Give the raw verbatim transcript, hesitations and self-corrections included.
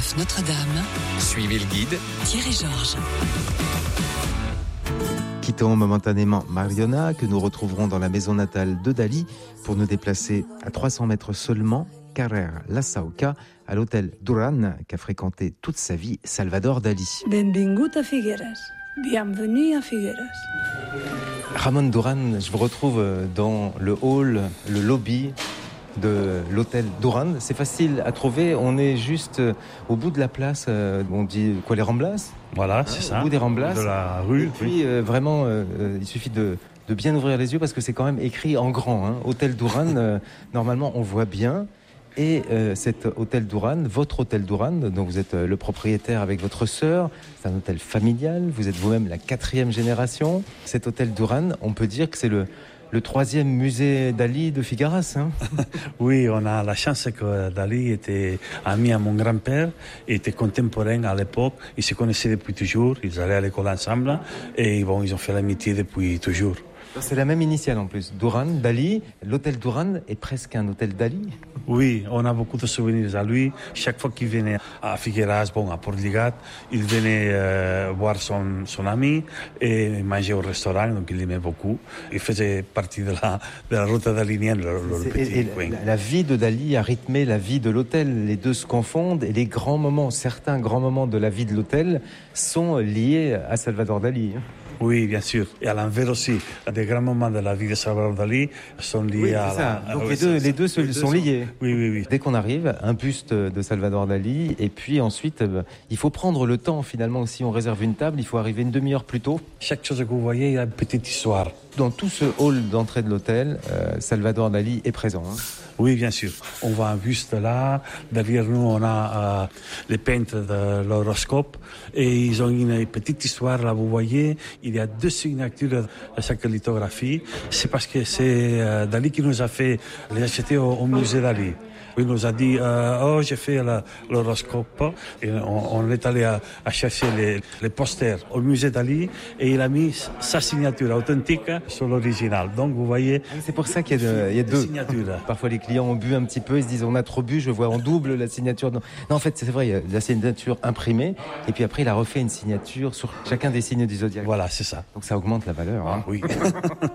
Aéronefs Notre-Dame. Suivez le guide Thierry Georges. Quittons momentanément Mariona, que nous retrouverons dans la maison natale de Dali, pour nous déplacer à trois cents mètres seulement, Carrer La Sauca, à l'hôtel Duran, qu'a fréquenté toute sa vie Salvador Dali. Benvingut a Figueres. Bienvenue à Figueres. Ramon Duran, je vous retrouve dans le hall, le lobby de l'hôtel Duran. C'est facile à trouver, on est juste au bout de la place, on dit quoi, les Ramblas ? Voilà, c'est hein, ça. Au bout des Ramblas. De la rue. Et puis euh, vraiment, euh, il suffit de, de bien ouvrir les yeux parce que c'est quand même écrit en grand. Hein. Hôtel Duran, euh, normalement on voit bien. Et euh, cet hôtel Duran, votre hôtel Duran, dont vous êtes euh, le propriétaire avec votre sœur, c'est un hôtel familial, vous êtes vous-même la quatrième génération. Cet hôtel Duran, on peut dire que c'est le, le troisième musée Dali de Figueras. Hein. Oui, on a la chance que Dali était ami à mon grand-père, il était contemporain à l'époque, ils se connaissaient depuis toujours, ils allaient à l'école ensemble et bon, ils ont fait l'amitié depuis toujours. C'est la même initiale en plus, Duran, Dali. L'hôtel Duran est presque un hôtel Dali. Oui, on a beaucoup de souvenirs à lui. Chaque fois qu'il venait à Figueras, bon, à Portligat, il venait euh, voir son, son ami et manger au restaurant, donc il aimait beaucoup. Il faisait partie de la, de la route dalinienne, le, le petit et, coin. La, la vie de Dali a rythmé la vie de l'hôtel. Les deux se confondent et les grands moments, certains grands moments de la vie de l'hôtel sont liés à Salvador Dali. Oui, bien sûr. Et à l'envers aussi, des grands moments de la vie de Salvador Dali sont liés oui, à ça. la... Donc oui, les, deux, ça, les deux se, les sont deux liés. Sont... Oui, oui, oui. Dès qu'on arrive, un buste de Salvador Dali, et puis ensuite, euh, il faut prendre le temps finalement. Si on réserve une table, il faut arriver une demi-heure plus tôt. Chaque chose que vous voyez, il y a une petite histoire. Dans tout ce hall d'entrée de l'hôtel, euh, Salvador Dali est présent. Hein. Oui, bien sûr. On voit un buste là. Derrière nous, on a euh, les peintres de l'horoscope. Et ils ont une petite histoire, là, vous voyez. Il y a deux signatures à chaque lithographie. C'est parce que c'est euh, Dali qui nous a fait les acheter au, au musée Dali. Il nous a dit, euh, oh, j'ai fait la, l'horoscope. Et on, on est allé à, à chercher les, les posters au musée Dali et il a mis sa signature authentique sur l'original. Donc, vous voyez. C'est pour ça qu'il y a, de, il y a deux signatures. Parfois, les clients ont bu un petit peu, ils se disent, on a trop bu, je vois en double la signature. Non, non en fait, c'est vrai, il y a la signature imprimée. Et puis après, il a refait une signature sur chacun des signes du zodiaque. Voilà, c'est ça. Donc, ça augmente la valeur. Hein. Oui.